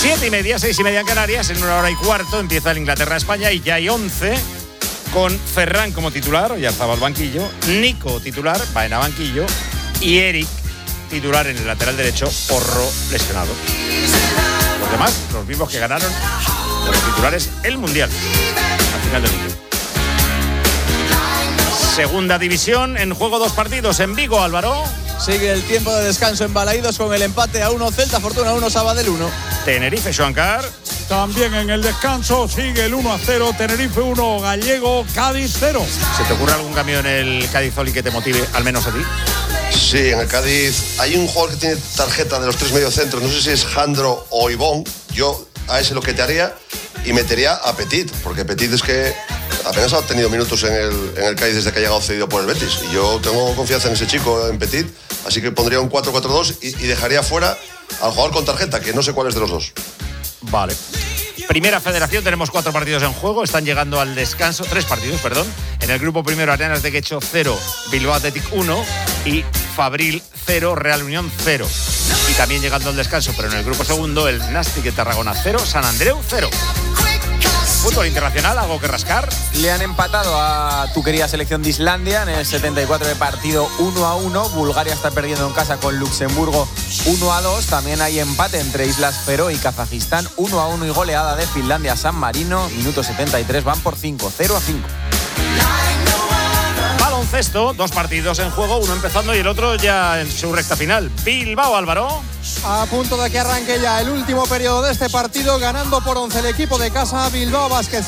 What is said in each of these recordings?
7:30, 6:30 en Canarias. En 1h15 empieza el Inglaterra-España y ya hay 11 con Ferran como titular, Oyarzabal banquillo, Nico titular, Baena banquillo y Eric titular en el lateral derecho, Porro lesionado. Los demás, los mismos que ganaron de los titulares el Mundial al final del Mundial. Segunda división, en juego 2 partidos en Vigo, Álvaro. Sigue el tiempo de descanso en Balaídos con el empate a 1, Celta Fortuna 1, Sabadell 1. Tenerife, Xuancar. También en el descanso sigue el 1-0, Tenerife 1, Gallego, Cádiz 0. ¿Se te ocurre algún cambio en el Cádiz-Oli que te motive, al menos a ti? Sí, en el Cádiz hay un jugador que tiene tarjeta de los 3 mediocentros, no sé si es Jandro o Ivón. Yo a ese lo que te haría y metería a Petit, porque Petit es que apenas ha tenido minutos en el Cádiz desde que ha llegado cedido por el Betis. Y yo tengo confianza en ese chico, en Petit, así que pondría un 4-4-2 y dejaría fuera al jugador con tarjeta, que no sé cuál es de los dos. Vale. Primera Federación, tenemos 4 partidos en juego, están llegando al descanso, 3 partidos, perdón. En el grupo primero, Arenas de Guecho 0, Bilbao Athletic 1 y Fabril 0, Real Unión 0. Y también llegando al descanso, pero en el grupo segundo, el Nastic de Tarragona 0, San Andreu 0. Fútbol internacional, ¿algo que rascar? Le han empatado a tu querida selección de Islandia en el 74 de partido 1-1. Bulgaria está perdiendo en casa con Luxemburgo 1-2. También hay empate entre Islas Feroe y Kazajistán 1-1 y goleada de Finlandia a San Marino. Minuto 73, van por 5, 0-5. Baloncesto, 2 partidos en juego, uno empezando y el otro ya en su recta final. Bilbao, Álvaro. A punto de que arranque ya el último periodo de este partido, ganando por 11 el equipo de casa, Bilbao Basket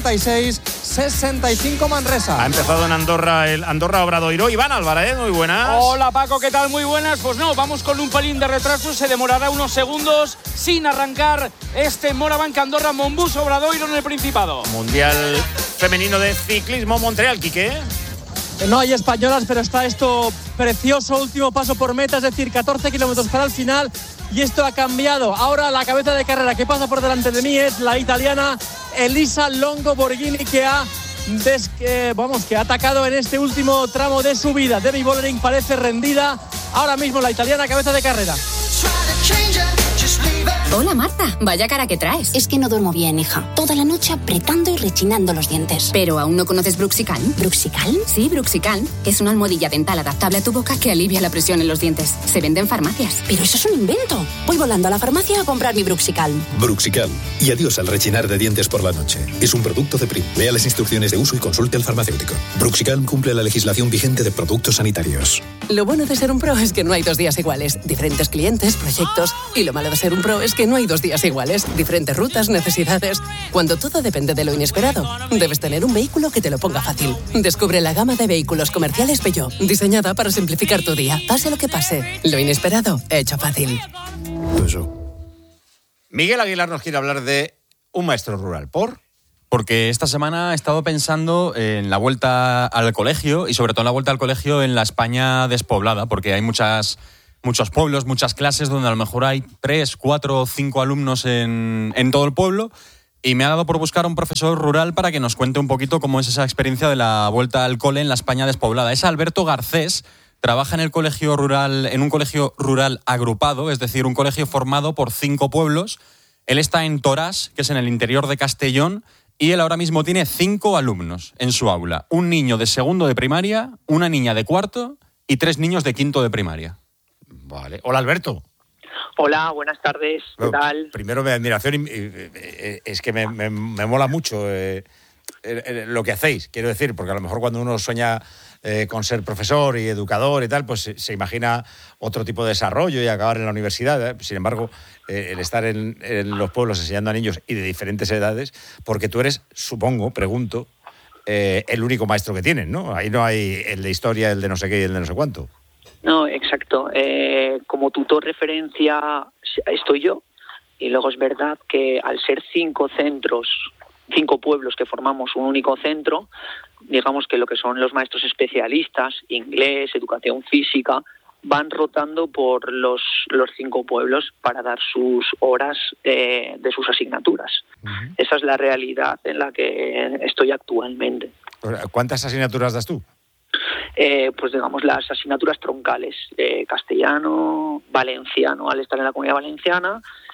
76-65 Manresa. Ha empezado en Andorra el Andorra Obradoiro. Iván Álvarez, muy buenas. Hola Paco, ¿qué tal? Muy buenas. Pues no, vamos con un pelín de retraso, se demorará unos segundos sin arrancar este Morabanca Andorra Monbus Obradoiro en el Principado. Mundial femenino de ciclismo Montreal, Quique. No hay españolas, pero está esto precioso, último paso por meta, es decir, 14 kilómetros para el final, y esto ha cambiado. Ahora la cabeza de carrera que pasa por delante de mí es la italiana Elisa Longo Borghini, que ha atacado en este último tramo de subida. Debbie Bollering parece rendida. Ahora mismo la italiana cabeza de carrera. Hola Marta, vaya cara que traes. Es que no duermo bien, hija. Toda la noche apretando y rechinando los dientes. ¿Pero aún no conoces Bruxicalm? ¿Bruxicalm? Sí, Bruxicalm. Es una almohadilla dental adaptable a tu boca que alivia la presión en los dientes. Se vende en farmacias. Pero eso es un invento. Voy volando a la farmacia a comprar mi Bruxicalm. Bruxicalm. Y adiós al rechinar de dientes por la noche. Es un producto de Prim. Lea las instrucciones de uso y consulte al farmacéutico. Bruxicalm cumple la legislación vigente de productos sanitarios. Lo bueno de ser un pro es que no hay 2 días iguales. Diferentes clientes, proyectos. Y lo malo de ser un pro es que no hay 2 días iguales, diferentes rutas, necesidades. Cuando todo depende de lo inesperado, debes tener un vehículo que te lo ponga fácil. Descubre la gama de vehículos comerciales Peugeot, diseñada para simplificar tu día, pase lo que pase. Lo inesperado, hecho fácil. Miguel Aguilar nos quiere hablar de un maestro rural. Porque esta semana he estado pensando en la vuelta al colegio y sobre todo en la vuelta al colegio en la España despoblada, porque hay muchos pueblos, muchas clases donde a lo mejor hay 3, 4 o 5 alumnos en todo el pueblo, y me ha dado por buscar a un profesor rural para que nos cuente un poquito cómo es esa experiencia de la vuelta al cole en la España despoblada. Es Alberto Garcés, trabaja en un colegio rural agrupado, es decir, un colegio formado por 5 pueblos. Él está en Torás, que es en el interior de Castellón, y él ahora mismo tiene 5 alumnos en su aula. Un niño de 2º de primaria, una niña de 4º y 3 niños de 5º de primaria. Vale. Hola, Alberto. Hola, buenas tardes. ¿Qué tal? Primero, mi admiración, es que me mola mucho lo que hacéis, quiero decir, porque a lo mejor cuando uno sueña con ser profesor y educador y tal, pues se imagina otro tipo de desarrollo y acabar en la universidad. Sin embargo, el estar en los pueblos enseñando a niños y de diferentes edades, porque tú eres, supongo, pregunto, el único maestro que tienen, ¿no? Ahí no hay el de historia, el de no sé qué y el de no sé cuánto. No, exacto. Como tutor referencia estoy yo, y luego es verdad que al ser 5 centros, 5 pueblos que formamos un único centro, digamos que lo que son los maestros especialistas, inglés, educación física, van rotando por los 5 pueblos para dar sus horas de sus asignaturas. Uh-huh. Esa es la realidad en la que estoy actualmente. ¿Cuántas asignaturas das tú? Pues digamos las asignaturas troncales, castellano, valenciano al estar en la Comunidad Valenciana,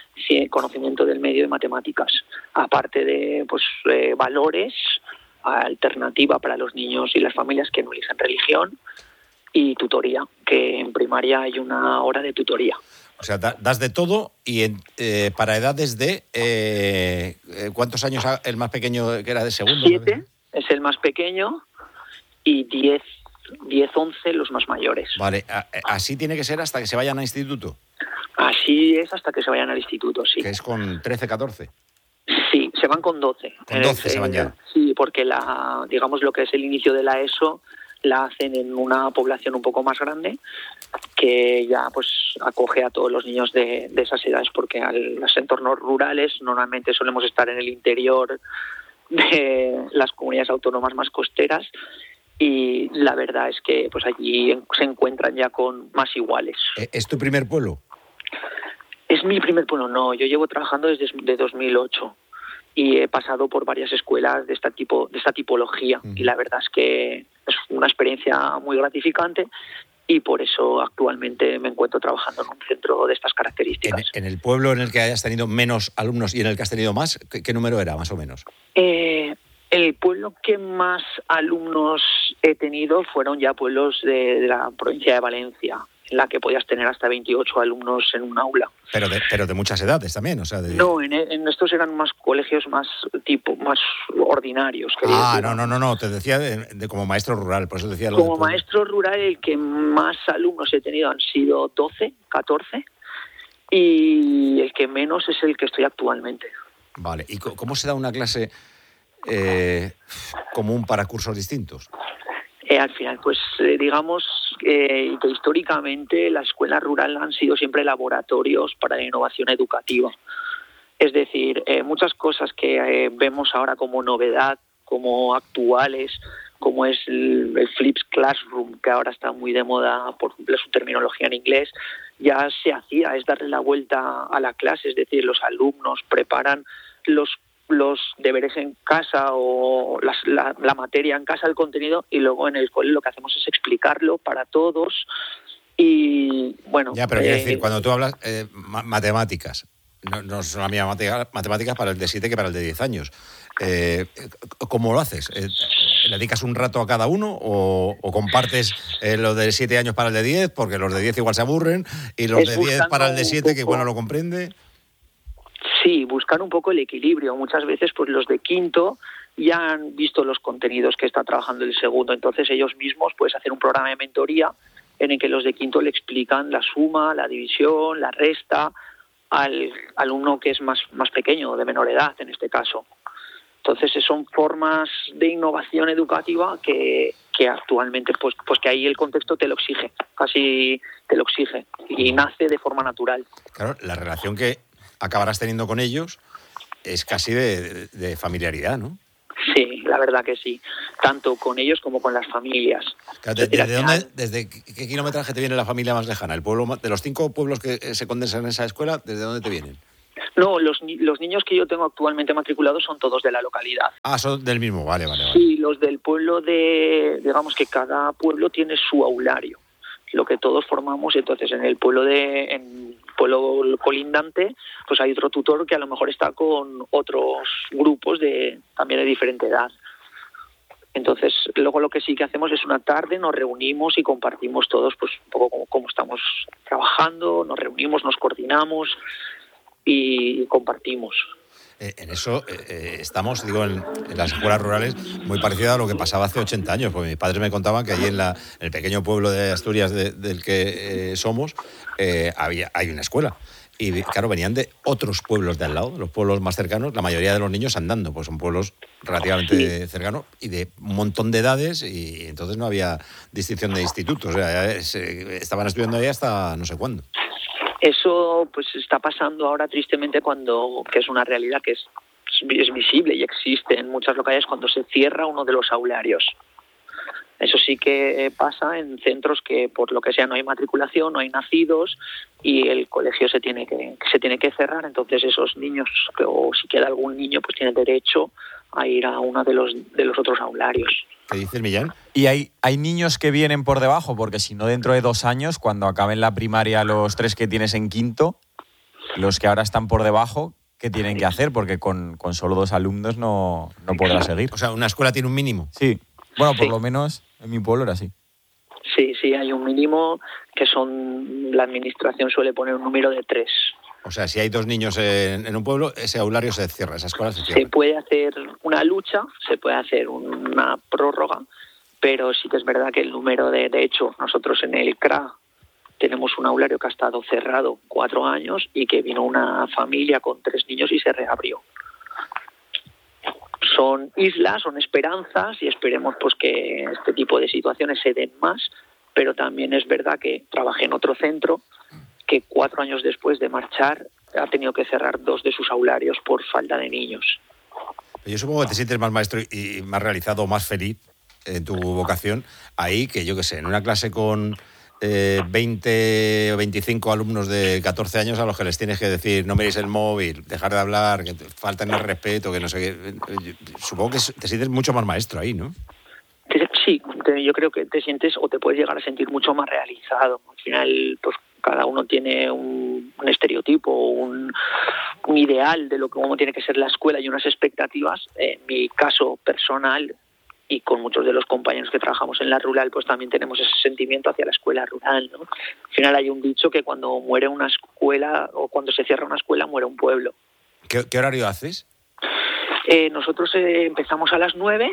sí, conocimiento del medio y matemáticas, aparte de pues valores, alternativa para los niños y las familias que no eligen religión, y tutoría, que en primaria hay una hora de tutoría. O sea, das de todo y para edades de... ¿cuántos años el más pequeño que era de segundo? 7 es el más pequeño y 10, 11 los más mayores. Vale, ¿así tiene que ser hasta que se vayan a instituto? Así es hasta que se vayan al instituto, sí. Que es con 13, 14. Sí, se van con 12. Con 12 se van ya. Sí, porque digamos lo que es el inicio de la ESO la hacen en una población un poco más grande que ya pues acoge a todos los niños de esas edades, porque los entornos rurales normalmente solemos estar en el interior de las comunidades autónomas más costeras, y la verdad es que pues allí se encuentran ya con más iguales. ¿Es tu primer pueblo? Es mi primer pueblo, no. Yo llevo trabajando desde 2008 y he pasado por varias escuelas de esta tipología, y la verdad es que es una experiencia muy gratificante, y por eso actualmente me encuentro trabajando en un centro de estas características. ¿En el pueblo en el que hayas tenido menos alumnos y en el que has tenido más, qué número era, más o menos? El pueblo que más alumnos he tenido fueron ya pueblos de la provincia de Valencia, en la que podías tener hasta 28 alumnos en un aula. Pero de muchas edades también, o sea... No, en estos eran más colegios más ordinarios. No, te decía de como maestro rural, por eso decía... Como maestro rural el que más alumnos he tenido han sido 12, 14, y el que menos es el que estoy actualmente. Vale, ¿y cómo se da una clase común para cursos distintos? Al final, pues digamos que históricamente la escuela rural han sido siempre laboratorios para la innovación educativa. Es decir, muchas cosas que vemos ahora como novedad, como actuales, como es el Flipped Classroom, que ahora está muy de moda por su terminología en inglés, ya se hacía, es darle la vuelta a la clase, es decir, los alumnos preparan los deberes en casa o la materia en casa, el contenido, y luego en el cole lo que hacemos es explicarlo para todos. Y bueno... Ya, pero quiero decir, cuando tú hablas matemáticas, no son las mismas matemáticas para el de 7 que para el de 10 años. ¿Cómo lo haces? ¿Le dedicas un rato a cada uno o compartes los de 7 años para el de 10, porque los de 10 igual se aburren, y los de 10 para el de 7 que igual no lo comprende? Sí, buscar un poco el equilibrio. Muchas veces pues los de quinto ya han visto los contenidos que está trabajando el segundo, entonces ellos mismos pueden hacer un programa de mentoría en el que los de quinto le explican la suma, la división, la resta al alumno que es más pequeño, de menor edad en este caso. Entonces son formas de innovación educativa que actualmente pues que ahí el contexto te lo exige, casi te lo exige, y nace de forma natural. Claro, la relación que acabarás teniendo con ellos es casi de familiaridad, ¿no? Sí, la verdad que sí. Tanto con ellos como con las familias. Claro, ¿desde qué kilometraje te viene la familia más lejana? ¿El pueblo de los 5 pueblos que se condensan en esa escuela, desde dónde te vienen? No, los niños que yo tengo actualmente matriculados son todos de la localidad. Ah, son del mismo, vale. Sí, los del pueblo digamos que cada pueblo tiene su aulario, lo que todos formamos. Entonces en el pueblo pueblo colindante pues hay otro tutor que a lo mejor está con otros grupos también de diferente edad. Entonces luego lo que sí que hacemos es una tarde, nos reunimos y compartimos todos pues un poco cómo estamos trabajando, nos reunimos, nos coordinamos y compartimos. En eso estamos, en las escuelas rurales muy parecido a lo que pasaba hace 80 años, porque mis padres me contaban que allí en el pequeño pueblo de Asturias del que somos hay una escuela. Y claro, venían de otros pueblos de al lado, los pueblos más cercanos, la mayoría de los niños andando, pues son pueblos relativamente cercanos y de un montón de edades, y entonces no había distinción de institutos, o sea, estaban estudiando ahí hasta no sé cuándo. Eso pues está pasando ahora tristemente que es una realidad que es visible y existe en muchas localidades, cuando se cierra uno de los aularios. Eso sí que pasa en centros que por lo que sea no hay matriculación, no hay nacidos y el colegio se tiene que cerrar. Entonces esos niños, o si queda algún niño, pues tiene derecho a ir a uno de los otros aularios. ¿Qué dices, Millán? Y hay niños que vienen por debajo, porque si no dentro de 2 años, cuando acaben la primaria los 3 que tienes en quinto, los que ahora están por debajo, ¿qué tienen que hacer? Porque con solo 2 alumnos no podrá seguir. O sea, ¿una escuela tiene un mínimo? Sí. Bueno, por lo menos en mi pueblo era así. Sí, hay un mínimo que la administración suele poner un número de 3. O sea, si hay 2 niños en un pueblo, ese aulario se cierra, esa escuela se cierra. Se puede hacer una lucha, se puede hacer una prórroga, pero sí que es verdad que el número de hecho, nosotros en el CRA tenemos un aulario que ha estado cerrado 4 años y que vino una familia con 3 niños y se reabrió. Son islas, son esperanzas y esperemos pues que este tipo de situaciones se den más, pero también es verdad que trabajé en otro centro que 4 años después de marchar ha tenido que cerrar 2 de sus aularios por falta de niños. Yo supongo que te sientes más maestro y más realizado, más feliz en tu vocación ahí que, yo qué sé, en una clase con 20 o 25 alumnos de 14 años a los que les tienes que decir no miréis el móvil, dejar de hablar, que faltan el respeto, que no sé qué. Supongo que te sientes mucho más maestro ahí, ¿no? Sí, yo creo que te sientes o te puedes llegar a sentir mucho más realizado. Al final, pues cada uno tiene un estereotipo, un ideal de cómo tiene que ser la escuela y unas expectativas. En mi caso personal, y con muchos de los compañeros que trabajamos en la rural, pues también tenemos ese sentimiento hacia la escuela rural, ¿no? Al final hay un dicho que cuando muere una escuela o cuando se cierra una escuela, muere un pueblo. ¿Qué horario haces? Nosotros empezamos a las 9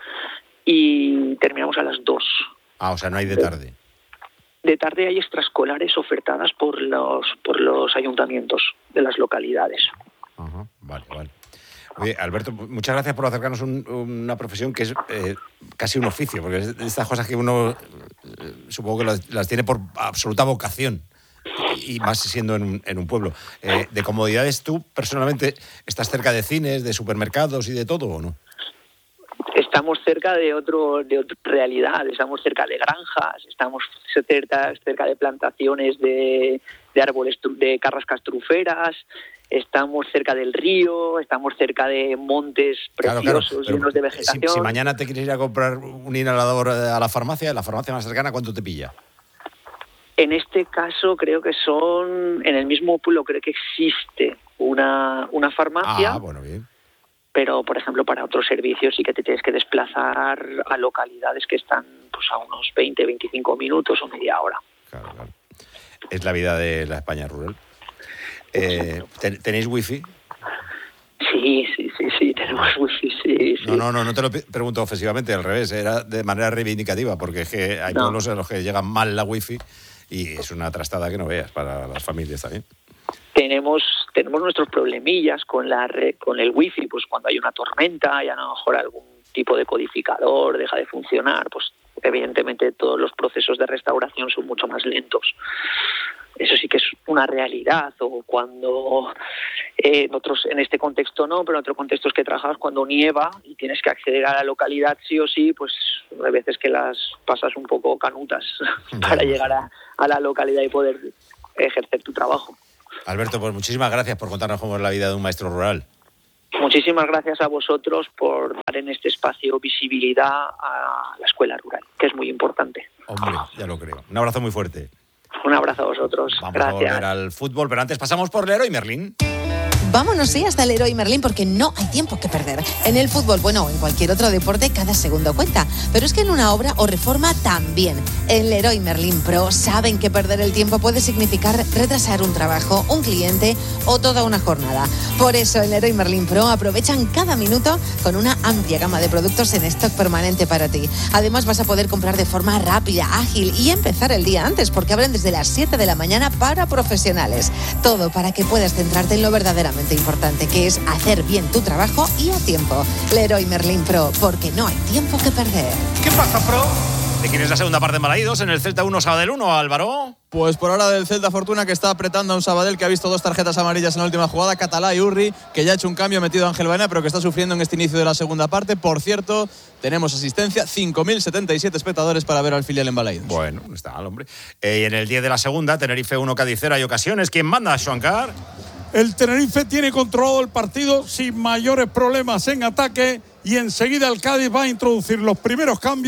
y terminamos a las 2. Ah, o sea, no hay de tarde. De tarde hay extraescolares ofertadas por los ayuntamientos de las localidades. Ajá, vale. Oye, Alberto, muchas gracias por acercarnos una profesión que es casi un oficio, porque es de estas cosas que uno supongo que las tiene por absoluta vocación, y más siendo en un pueblo. ¿De comodidades tú, personalmente, estás cerca de cines, de supermercados y de todo, o no? Estamos cerca de otra realidad, estamos cerca de granjas, estamos cerca de plantaciones de árboles, de carrascas truferas, estamos cerca del río, estamos cerca de montes preciosos, claro, llenos de vegetación. Si mañana te quieres ir a comprar un inhalador a la farmacia más cercana, ¿cuánto te pilla? En este caso creo que en el mismo pueblo creo que existe una farmacia. Ah, bueno, bien. Pero, por ejemplo, para otros servicios sí que te tienes que desplazar a localidades que están pues a unos 20, 25 minutos o media hora. Claro. Es la vida de la España rural. ¿Tenéis wifi? Sí, tenemos wifi, sí. No te lo pregunto ofensivamente, al revés, era de manera reivindicativa, porque es que hay pueblos en los que llega mal la wifi y es una trastada que no veas para las familias también. Tenemos nuestros problemillas con el wifi, pues cuando hay una tormenta y a lo mejor algún tipo de codificador deja de funcionar, pues evidentemente todos los procesos de restauración son mucho más lentos. Eso sí que es una realidad. O cuando en este contexto no, pero en otro contexto es que trabajas cuando nieva y tienes que acceder a la localidad sí o sí, pues hay veces que las pasas un poco canutas para llegar a la localidad y poder ejercer tu trabajo. Alberto, pues muchísimas gracias por contarnos cómo es la vida de un maestro rural. Muchísimas gracias a vosotros por dar en este espacio visibilidad a la escuela rural, que es muy importante. Hombre, ya lo creo. Un abrazo muy fuerte. Un abrazo a vosotros. Vamos gracias. a volver al fútbol, pero antes pasamos por Leroy Merlin. Vámonos, sí, hasta Leroy Merlin, porque no hay tiempo que perder. En el fútbol, bueno, o en cualquier otro deporte, cada segundo cuenta. Pero es que en una obra o reforma también. En Leroy Merlin Pro saben que perder el tiempo puede significar retrasar un trabajo, un cliente o toda una jornada. Por eso en Leroy Merlin Pro aprovechan cada minuto con una amplia gama de productos en stock permanente para ti. Además vas a poder comprar de forma rápida, ágil y empezar el día antes, porque abren desde las 7 de la mañana para profesionales. Todo para que puedas centrarte en lo verdaderamente importante, que es hacer bien tu trabajo y a tiempo. Leroy Merlin Pro, porque no hay tiempo que perder. ¿Qué pasa, Pro? ¿De quién es la segunda parte en Balaídos? En el Celta 1, Sabadell 1, Álvaro. Pues por ahora del Celta Fortuna, que está apretando a un Sabadell que ha visto 2 tarjetas amarillas en la última jugada, Catalá y Urri, que ya ha hecho un cambio, metido a Ángel Baena, pero que está sufriendo en este inicio de la segunda parte. Por cierto, tenemos asistencia, 5.077 espectadores para ver al filial en Balaídos. Bueno, no está mal, hombre. Y en el 10 de la segunda, Tenerife 1, Cádiz 0, hay ocasiones. ¿Quién manda, Xuancar? El Tenerife tiene controlado el partido sin mayores problemas en ataque y enseguida el Cádiz va a introducir los primeros cambios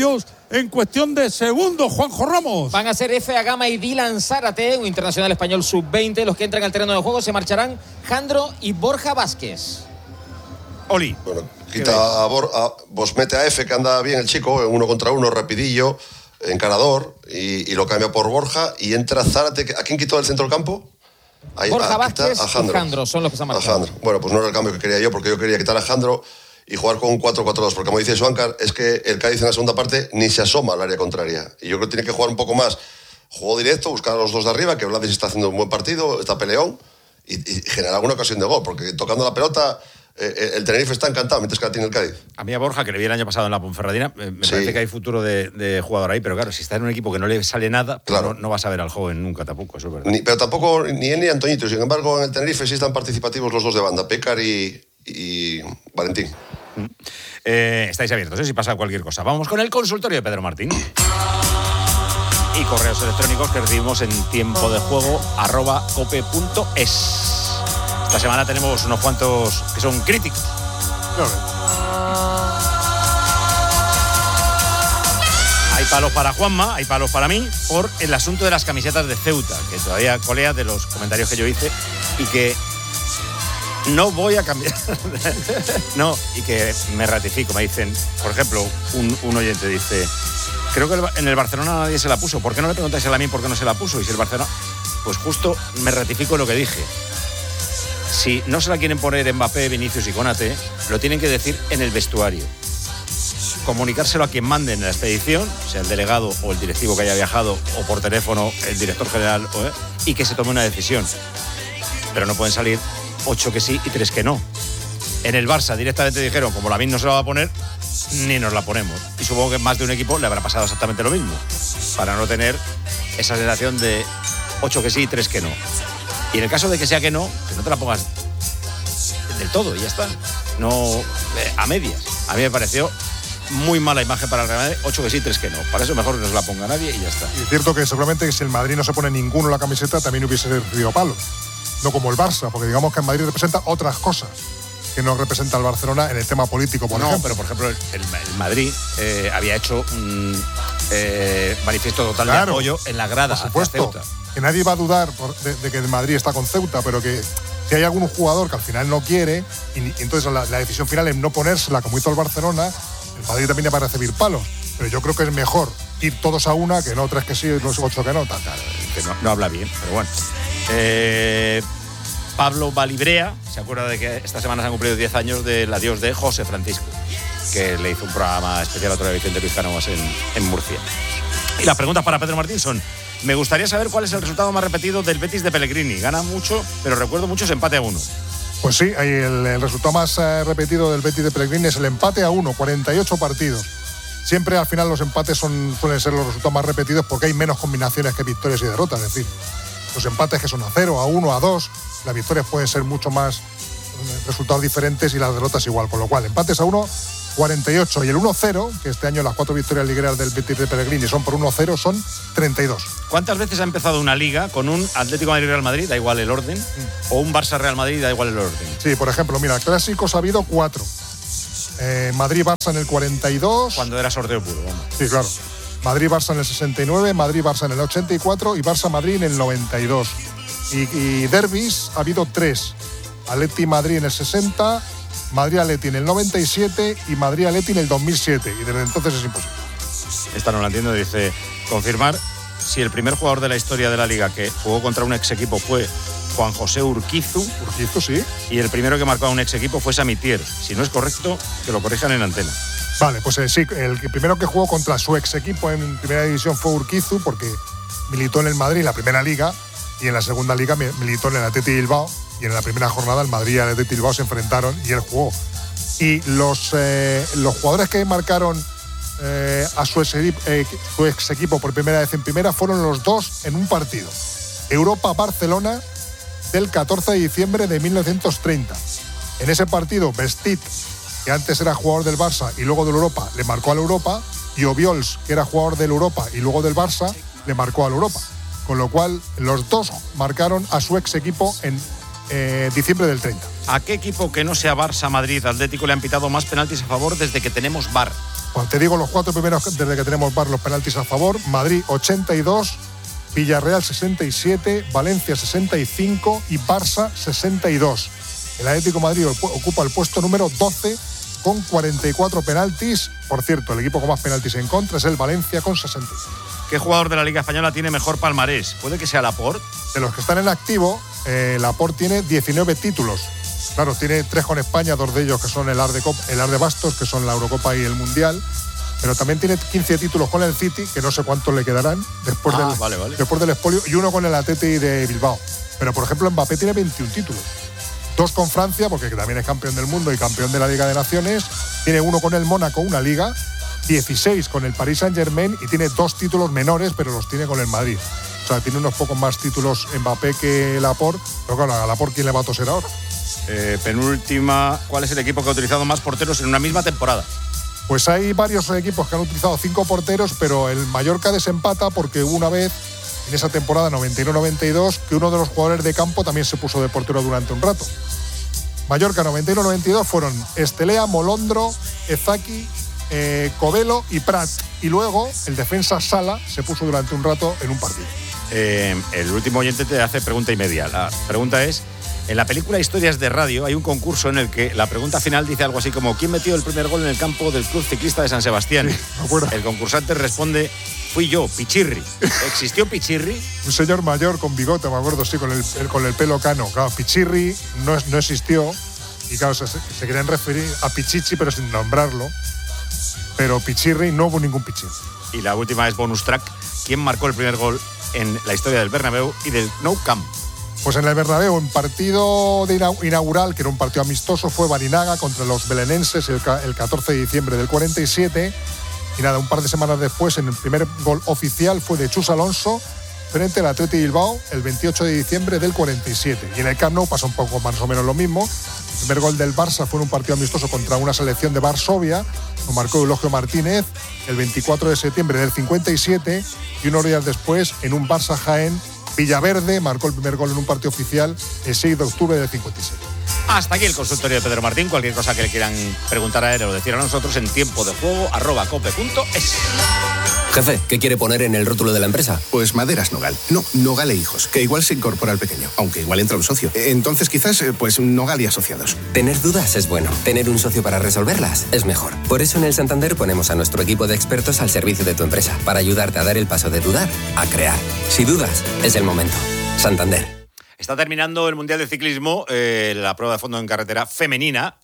en cuestión de segundos, Juanjo Ramos. Van a ser Efe Agama y Dylan Zárate, un internacional español sub-20. Los que entran al terreno de juego se marcharán Jandro y Borja Vázquez. Oli. Bueno, quita pues mete a Efe, que anda bien el chico, en 1 contra 1, rapidillo, encarador, y lo cambia por Borja, y entra Zárate. ¿A quién quitó del centro del campo? Borja Vázquez y Jandro son los que se han marchado. Bueno, pues no era el cambio que quería yo, porque yo quería quitar a Jandro y jugar con un 4-4-2, porque como dice Suáncar, es que el Cádiz en la segunda parte ni se asoma al área contraria, y yo creo que tiene que jugar un poco más, juego directo, buscar a los dos de arriba, que Vladis está haciendo un buen partido, está peleón, y generar alguna ocasión de gol, porque tocando la pelota el Tenerife está encantado, mientras que la tiene el Cádiz. A mí a Borja, que le vi el año pasado en la Ponferradina, me parece que hay futuro de jugador ahí, pero claro, si está en un equipo que no le sale nada, pues claro, no vas a ver al joven nunca tampoco, eso es verdad. Pero tampoco ni él ni Antoñito. Sin embargo, en el Tenerife sí están participativos los dos de banda, Pécar y Valentín. Estáis abiertos, si pasa cualquier cosa. Vamos con el consultorio de Pedro Martín. Y correos electrónicos que recibimos en tiempodejuego@cope.es. Esta semana tenemos unos cuantos que son críticos. Hay palos para Juanma, hay palos para mí, por el asunto de las camisetas de Ceuta, que todavía colea de los comentarios que yo hice y que no voy a cambiar. No, y que me ratifico. Me dicen, por ejemplo, un oyente dice, creo que en el Barcelona nadie se la puso. ¿Por qué no le preguntáis a Lamine por qué no se la puso? Y si el Barcelona... Pues justo me ratifico lo que dije. Si no se la quieren poner Mbappé, Vinicius y Konaté, lo tienen que decir en el vestuario. Comunicárselo a quien mande en la expedición, sea el delegado o el directivo que haya viajado, o por teléfono el director general, y que se tome una decisión. Pero no pueden salir 8 que sí y 3 que no. En el Barça directamente dijeron, como Lamine no se la va a poner, ni nos la ponemos. Y supongo que en más de un equipo le habrá pasado exactamente lo mismo, para no tener esa sensación de 8 que sí y 3 que no. Y en el caso de que sea que no te la pongas del todo y ya está. No a medias. A mí me pareció muy mala imagen para el Real Madrid, 8 que sí, 3 que no. Para eso mejor no se la ponga nadie y ya está. Y es cierto que seguramente si el Madrid no se pone ninguno la camiseta también hubiese recibido palos. No como el Barça, porque digamos que el Madrid representa otras cosas que no representa el Barcelona en el tema político, por ejemplo. No, pero por ejemplo el Madrid había hecho un manifiesto total de apoyo en la grada. Por supuesto, que nadie va a dudar de que el Madrid está con Ceuta, pero que si hay algún jugador que al final no quiere, y entonces la decisión final es no ponérsela como hizo el Barcelona, el Madrid también va a recibir palos. Pero yo creo que es mejor ir todos a una que no 3 que sí y los 8 que no. Claro, que no habla bien, pero bueno. Pablo Balibrea se acuerda de que esta semana se han cumplido 10 años del adiós de José Francisco, que le hizo un programa especial a otra edición de Luis Cánovas en Murcia. Y las preguntas para Pedro Martín son: me gustaría saber cuál es el resultado más repetido del Betis de Pellegrini. Gana mucho, pero recuerdo muchos empate a 1. Pues sí, el resultado más repetido del Betis de Pellegrini es el empate a 1, 48 partidos. Siempre al final los empates suelen ser los resultados más repetidos porque hay menos combinaciones que victorias y derrotas. Es decir, los empates que son a 0, a 1, a 2, las victorias pueden ser mucho más resultados diferentes y las derrotas igual. Con lo cual, empates a 1, 48. Y el 1-0, que este año las 4 victorias ligueras del Betis de Pellegrini son por 1-0, son 32. ¿Cuántas veces ha empezado una liga con un Atlético Madrid-Real Madrid, da igual el orden, o un Barça-Real Madrid, da igual el orden? Sí, por ejemplo, mira, clásicos ha habido 4. Madrid-Barça en el 42. Cuando era sorteo puro, vamos. Sí, claro. Madrid-Barça en el 69, Madrid-Barça en el 84 y Barça-Madrid en el 92. Y derbis ha habido 3. Atleti-Madrid en el 60, Madrid-Atleti en el 97 y Madrid-Atleti en el 2007. Y desde entonces es imposible. Esta no la entiendo, dice, confirmar si el primer jugador de la historia de la Liga que jugó contra un ex equipo fue Juan José Urquizu. Urquizu, sí. Y el primero que marcó a un ex equipo fue Samitier. Si no es correcto, que lo corrijan en antena. Vale, pues sí, el primero que jugó contra su ex equipo en primera división fue Urquizu, porque militó en el Madrid en la primera liga y en la segunda liga militó en el Athletic Bilbao, y en la primera jornada el Madrid y el Athletic Bilbao se enfrentaron y él jugó. Y los jugadores que marcaron a su ex equipo por primera vez en primera fueron los dos en un partido. Europa-Barcelona del 14 de diciembre de 1930. En ese partido, Vestit, que antes era jugador del Barça y luego del Europa, le marcó al Europa, y Obiols, que era jugador del Europa y luego del Barça, le marcó al Europa. Con lo cual, los dos marcaron a su ex equipo en diciembre del 30. ¿A qué equipo que no sea Barça, Madrid, Atlético le han pitado más penaltis a favor desde que tenemos VAR? Bueno, te digo los 4 primeros desde que tenemos VAR, los penaltis a favor. Madrid 82, Villarreal 67, Valencia 65 y Barça 62. El Atlético de Madrid ocupa el puesto número 12 con 44 penaltis. Por cierto, el equipo con más penaltis en contra es el Valencia con 60. ¿Qué jugador de la Liga Española tiene mejor palmarés? ¿Puede que sea Laporte? De los que están en activo, Laporte tiene 19 títulos. Claro, tiene 3 con España, 2 de ellos que son el Ar de Bastos, que son la Eurocopa y el Mundial. Pero también tiene 15 títulos con el City, que no sé cuántos le quedarán después del expolio, y 1 con el Atleti de Bilbao. Pero, por ejemplo, Mbappé tiene 21 títulos. 2 con Francia, porque también es campeón del mundo y campeón de la Liga de Naciones. Tiene 1 con el Mónaco, una liga. 16 con el Paris Saint-Germain y tiene 2 títulos menores, pero los tiene con el Madrid. O sea, tiene unos pocos más títulos Mbappé que Laporte. Pero claro, a Laporte, ¿quién le va a toser ahora? Penúltima, ¿cuál es el equipo que ha utilizado más porteros en una misma temporada? Pues hay varios equipos que han utilizado 5 porteros, pero el Mallorca desempata porque hubo una vez, en esa temporada 91-92, que uno de los jugadores de campo también se puso de portero durante un rato. Mallorca 91-92 fueron Estelea, Molondro, Ezaki, Covelo y Prat. Y luego el defensa Sala se puso durante un rato en un partido. El último oyente te hace pregunta y media. La pregunta es: en la película Historias de Radio hay un concurso en el que la pregunta final dice algo así como ¿quién metió el primer gol en el campo del Club Ciclista de San Sebastián? Sí, me acuerdo. El concursante responde: fui yo, Pichirri. ¿Existió Pichirri? Un señor mayor con bigote, me acuerdo, sí, con el pelo cano. Claro, Pichirri no existió y claro, se querían referir a Pichichi pero sin nombrarlo. Pero Pichirri, no hubo ningún Pichirri. Y la última es bonus track. ¿Quién marcó el primer gol en la historia del Bernabéu y del Nou Camp? Pues en el Bernabéu, en partido inaugural, que era un partido amistoso, fue Barinaga contra los belenenses el 14 de diciembre del 47. Y nada, un par de semanas después, en el primer gol oficial fue de Chus Alonso frente al Atleti Bilbao el 28 de diciembre del 47. Y en el Camp Nou pasa un poco más o menos lo mismo. El primer gol del Barça fue en un partido amistoso contra una selección de Varsovia. Lo marcó Eulogio Martínez el 24 de septiembre del 57 y unos días después, en un Barça Jaén, Villaverde marcó el primer gol en un partido oficial el 6 de octubre del 57. Hasta aquí el consultorio de Pedro Martín. Cualquier cosa que le quieran preguntar a él o decir a nosotros en tiempodejuego@cope.es. Jefe, ¿qué quiere poner en el rótulo de la empresa? Pues Maderas Nogal. No, Nogal e Hijos, que igual se incorpora al pequeño, aunque igual entra un socio. Entonces quizás, pues Nogal y Asociados. Tener dudas es bueno. Tener un socio para resolverlas es mejor. Por eso en el Santander ponemos a nuestro equipo de expertos al servicio de tu empresa, para ayudarte a dar el paso de dudar a crear. Si dudas, es el momento. Santander. Está terminando el Mundial de Ciclismo, la prueba de fondo en carretera femenina,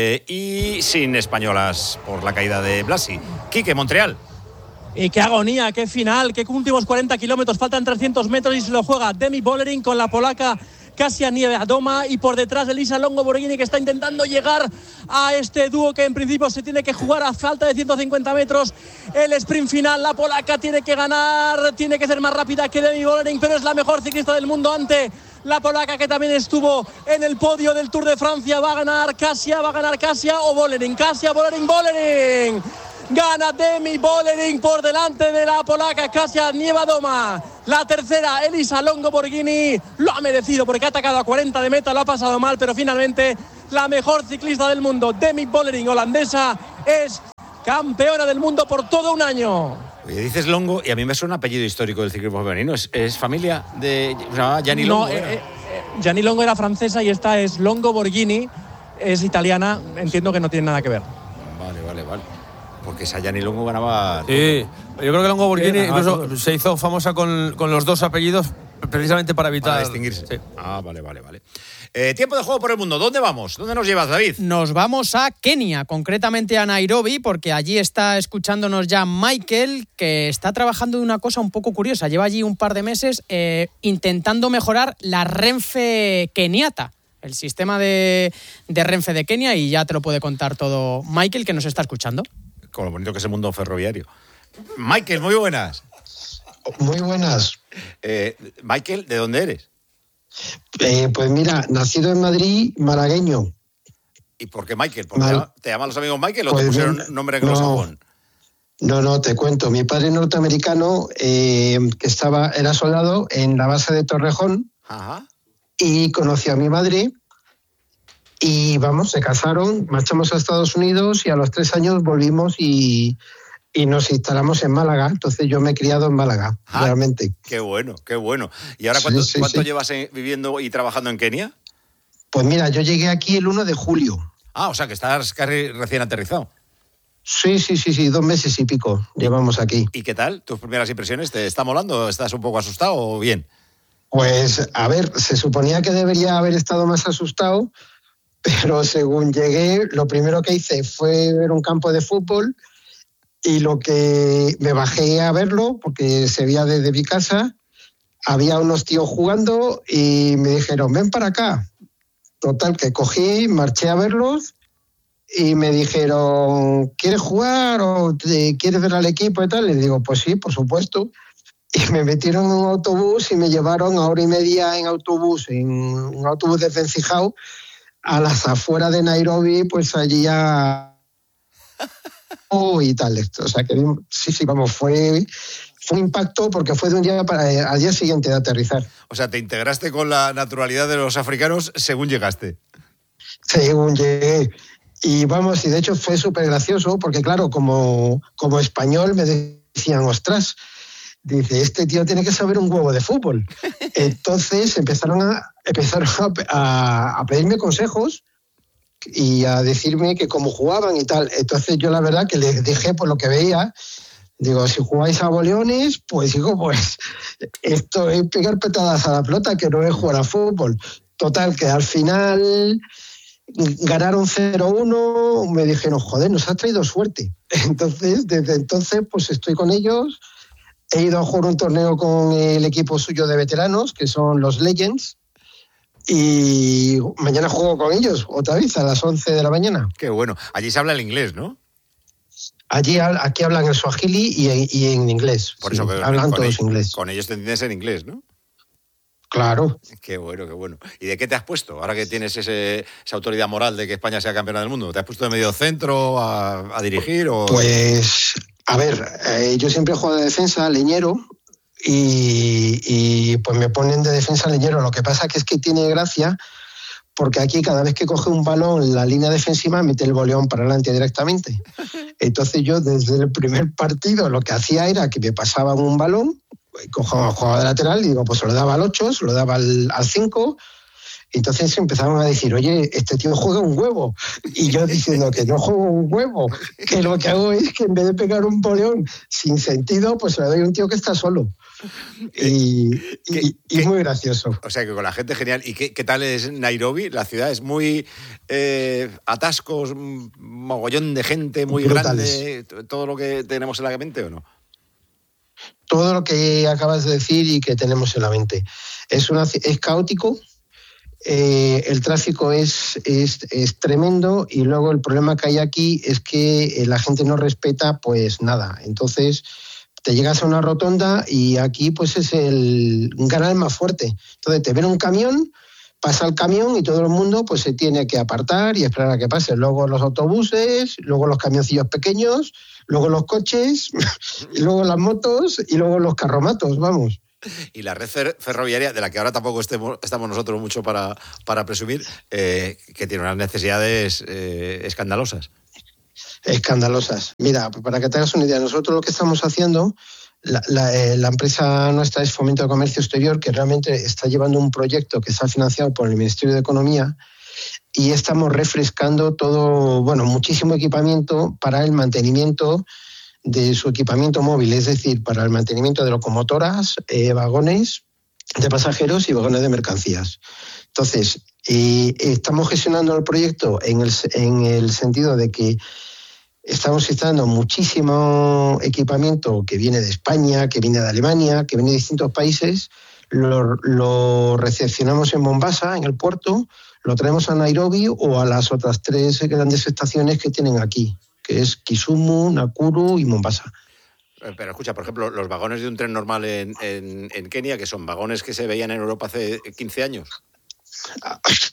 y sin españolas por la caída de Blasi. Quique, Montreal. Y qué agonía, qué final, qué últimos 40 kilómetros, faltan 300 metros y se lo juega Demi Vollering con la polaca Kasia Niewiadoma y por detrás Elisa Longo Borghini, que está intentando llegar a este dúo que en principio se tiene que jugar a falta de 150 metros. El sprint final, la polaca tiene que ganar, tiene que ser más rápida que Demi Vollering, pero es la mejor ciclista del mundo ante la polaca, que también estuvo en el podio del Tour de Francia. Va a ganar Kasia o Vollering. Kasia, Vollering. Gana Demi Vollering por delante de la polaca Kasia Niewiadoma. La tercera, Elisa Longo Borghini, lo ha merecido porque ha atacado a 40 de meta, lo ha pasado mal, pero finalmente la mejor ciclista del mundo, Demi Vollering, holandesa, es campeona del mundo por todo un año. Oye, dices Longo y a mí me suena un apellido histórico del ciclismo femenino. ¿Es familia de Gianni Longo? No, Gianni Longo era francesa y esta es Longo Borghini, es italiana, entiendo que no tiene nada que ver. Vale. Porque esa Gianni Longo ganaba... Sí, yo creo que Longo Borghini incluso se hizo famosa con los dos apellidos precisamente para evitar... Para distinguirse. Sí. Vale. Tiempo de juego por el mundo. ¿Dónde vamos? ¿Dónde nos llevas, David? Nos vamos a Kenia, concretamente a Nairobi, porque allí está escuchándonos ya Michael, que está trabajando de una cosa un poco curiosa. Lleva allí un par de meses intentando mejorar la Renfe keniata, el sistema de Renfe de Kenia, y ya te lo puede contar todo Michael, que nos está escuchando. Con lo bonito que es el mundo ferroviario. Michael, muy buenas. Muy buenas. Michael, ¿de dónde eres? Pues mira, nacido en Madrid, malagueño. ¿Y por qué Michael? ¿Te llaman los amigos Michael o pues te pusieron nombre anglosajón? No, te cuento. Mi padre norteamericano, que era soldado en la base de Torrejón. Ajá. y conoció a mi madre y vamos, se casaron, marchamos a Estados Unidos y a los 3 años volvimos y nos instalamos en Málaga. Entonces yo me he criado en Málaga, realmente. Qué bueno, qué bueno. ¿Y ahora cuánto llevas viviendo y trabajando en Kenia? Pues mira, yo llegué aquí el 1 de julio. Ah, o sea que estás casi recién aterrizado. Sí, 2 meses y pico llevamos aquí. ¿Y qué tal? ¿Tus primeras impresiones? ¿Te está molando? ¿Estás un poco asustado o bien? Pues, a ver, se suponía que debería haber estado más asustado, pero según llegué, lo primero que hice fue ver un campo de fútbol y lo que me bajé a verlo, porque se veía desde mi casa, había unos tíos jugando y me dijeron, ven para acá. Total, que cogí, marché a verlos y me dijeron, ¿quieres jugar o quieres ver al equipo y tal? Les digo, pues sí, por supuesto. Y me metieron en un autobús y me llevaron 1:30 en un autobús de Vencijao, a las afueras de Nairobi, pues allí y tal. O sea que sí, vamos, fue un impacto porque fue de un día al día siguiente de aterrizar. O sea, te integraste con la naturalidad de los africanos según llegaste. Según llegué. Y vamos, y de hecho fue súper gracioso porque claro, como español me decían, ostras, dice, este tío tiene que saber un huevo de fútbol. Entonces empezaron a pedirme consejos y a decirme que cómo jugaban y tal. Entonces yo la verdad que les dije por lo que veía, digo, si jugáis a boleones, pues digo, pues esto es pegar petadas a la pelota, que no es jugar a fútbol. Total, que al final ganaron 0-1, me dijeron, joder, nos has traído suerte. Entonces, desde entonces, pues estoy con ellos. He ido a jugar un torneo con el equipo suyo de veteranos, que son los Legends, y mañana juego con ellos, otra vez, a las 11 de la mañana. Qué bueno. Allí se habla el inglés, ¿no? Aquí hablan el swahili y en inglés. Por eso que hablan todos inglés. Con ellos te entiendes en inglés, ¿no? Claro. Qué bueno, qué bueno. ¿Y de qué te has puesto? Ahora que tienes esa autoridad moral de que España sea campeona del mundo, ¿te has puesto de medio centro a dirigir? O... Pues, a ver, yo siempre he jugado de defensa, leñero, y pues me ponen de defensa leñero. Lo que pasa que es que tiene gracia porque aquí cada vez que coge un balón la línea defensiva mete el boleón para adelante directamente. Entonces yo desde el primer partido lo que hacía era que me pasaban un balón, jugaba de lateral y digo, pues se lo daba al 8, se lo daba al 5. Entonces empezaron a decir, oye, este tío juega un huevo. Y yo diciendo que no juego un huevo, que lo que hago es que en vez de pegar un boleón sin sentido, pues se le doy a un tío que está solo. Y muy gracioso. O sea, que con la gente genial. ¿Y qué tal es Nairobi? La ciudad es muy atascos, mogollón de gente, muy brutales. Grande. ¿Todo lo que tenemos en la mente o no? Todo lo que acabas de decir y que tenemos en la mente. Es caótico. El tráfico es tremendo y luego el problema que hay aquí es que la gente no respeta pues nada. Entonces te llegas a una rotonda y aquí pues es un canal más fuerte. Entonces te ven un camión, pasa el camión y todo el mundo pues se tiene que apartar y esperar a que pase. Luego los autobuses, luego los camioncillos pequeños, luego los coches, y luego las motos y luego los carromatos, vamos. Y la red ferroviaria, de la que ahora tampoco estamos nosotros mucho para presumir, que tiene unas necesidades escandalosas. Escandalosas. Mira, para que te hagas una idea, nosotros lo que estamos haciendo, la empresa nuestra es Fomento de Comercio Exterior, que realmente está llevando un proyecto que está financiado por el Ministerio de Economía y estamos refrescando todo, muchísimo equipamiento para el mantenimiento de su equipamiento móvil, es decir, para el mantenimiento de locomotoras, vagones de pasajeros y vagones de mercancías. Entonces, estamos gestionando el proyecto en el sentido de que estamos instalando muchísimo equipamiento que viene de España, que viene de Alemania, que viene de distintos países, lo recepcionamos en Mombasa, en el puerto, lo traemos a Nairobi o a las otras 3 grandes estaciones que tienen aquí, que es Kisumu, Nakuru y Mombasa. Pero escucha, por ejemplo, los vagones de un tren normal en Kenia, que son vagones que se veían en Europa hace 15 años.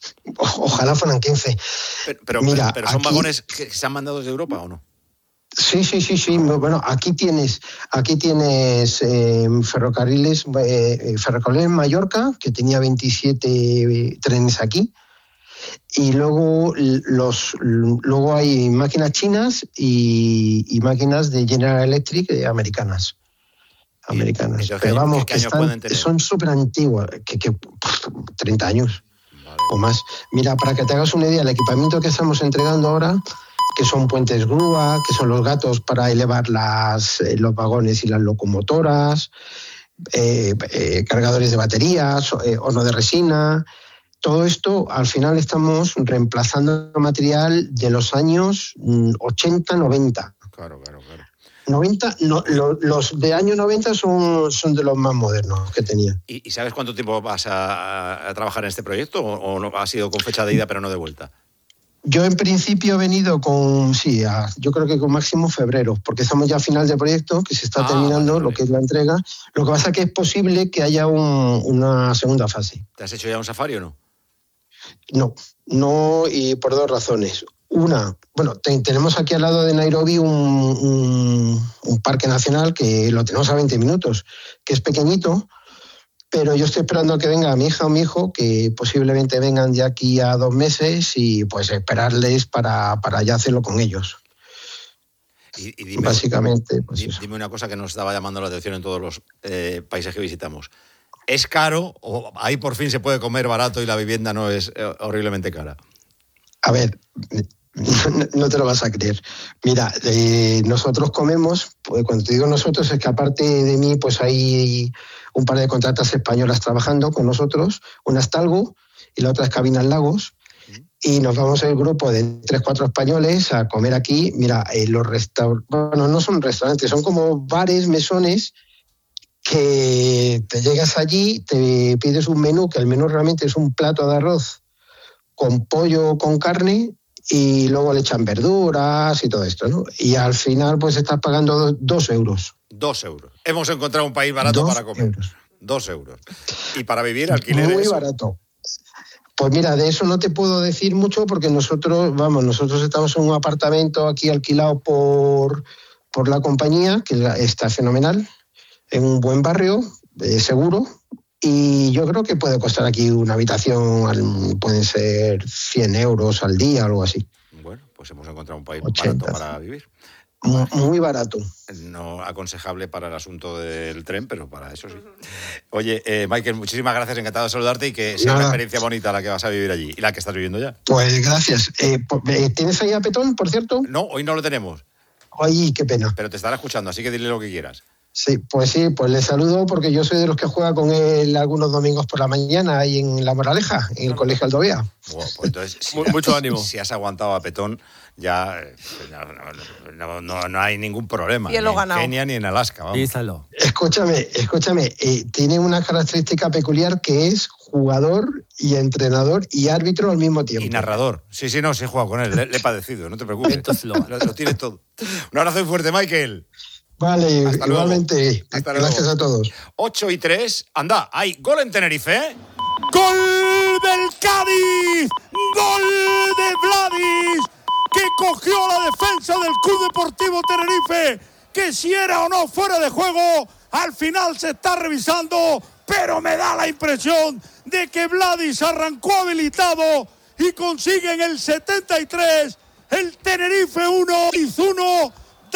Ojalá fueran 15. Pero Mira, son aquí, vagones que se han mandado desde Europa, ¿o no? Sí. Bueno, aquí tienes ferrocarriles Mallorca, que tenía 27 trenes aquí. Y luego hay máquinas chinas y máquinas de General Electric americanas. Pero vamos, ¿qué años pueden tener? Son súper antiguas, que 30 años o más. Mira, para que te hagas una idea, el equipamiento que estamos entregando ahora, que son puentes grúa, que son los gatos para elevar los vagones y las locomotoras, cargadores de baterías, horno de resina. Todo esto, al final, estamos reemplazando material de los años 80, 90. Claro. 90, no, los de año 90 son de los más modernos que tenía. ¿Y sabes cuánto tiempo vas a trabajar en este proyecto o no ha sido con fecha de ida pero no de vuelta? Yo en principio he venido yo creo que con máximo febrero, porque estamos ya a final del proyecto, que se está terminando lo que es la entrega. Lo que pasa es que es posible que haya una segunda fase. ¿Te has hecho ya un safari o no? No, y por dos razones. Una, bueno, tenemos aquí al lado de Nairobi un parque nacional que lo tenemos a 20 minutos, que es pequeñito, pero yo estoy esperando a que venga mi hija o mi hijo, que posiblemente vengan de aquí a 2 meses y pues esperarles para ya hacerlo con ellos. Y dime, básicamente, dime una cosa que nos estaba llamando la atención en todos los países que visitamos. ¿Es caro o ahí por fin se puede comer barato y la vivienda no es horriblemente cara? A ver, no te lo vas a creer. Mira, nosotros comemos, pues cuando te digo nosotros es que aparte de mí pues hay un par de contratas españolas trabajando con nosotros, una es Talgo y la otra es Cabinas Lagos, y nos vamos el grupo de 3-4 españoles a comer aquí. Mira, los restaurantes, bueno, no son restaurantes, son como bares, mesones, que te llegas allí, te pides un menú, que el menú realmente es un plato de arroz con pollo, con carne, y luego le echan verduras y todo esto, ¿no? Y al final pues estás pagando 2 euros. 2 euros. Hemos encontrado un país barato para comer. 2 euros. ¿Y para vivir, alquileres? Muy barato. Pues mira, de eso no te puedo decir mucho porque nosotros estamos en un apartamento aquí alquilado por la compañía, que está fenomenal, en un buen barrio, seguro, y yo creo que puede costar aquí una habitación, pueden ser 100 euros al día o algo así. Bueno, pues hemos encontrado un país barato para vivir. Muy barato. No aconsejable para el asunto del tren, pero para eso sí. Oye, Michael, muchísimas gracias, encantado de saludarte y que sea una experiencia bonita la que vas a vivir allí y la que estás viviendo ya. Pues gracias. ¿Tienes ahí a Petón, por cierto? No, hoy no lo tenemos. Ay, qué pena. Pero te estará escuchando, así que dile lo que quieras. Sí, pues le saludo porque yo soy de los que juega con él algunos domingos por la mañana ahí en La Moraleja, en el Colegio Aldovea. Bueno, pues entonces, mucho ánimo. Si has aguantado a Petón, ya no hay ningún problema. Y él lo ni en ganado. Kenia ni en Alaska. Vamos. Díselo. Escúchame, tiene una característica peculiar que es jugador y entrenador y árbitro al mismo tiempo. Y narrador. Sí, sí, he jugado con él, le he padecido, no te preocupes. lo tiene todo. Un abrazo muy fuerte, Michael. Vale, hasta igualmente. Hasta gracias luego. a todos. 8-3, anda, hay gol en Tenerife. ¡Gol del Cádiz! ¡Gol de Vladis! Que cogió la defensa del Club Deportivo Tenerife, que si era o no fuera de juego, al final se está revisando, pero me da la impresión de que Vladis arrancó habilitado y consigue en el 73 el Tenerife 1, 1.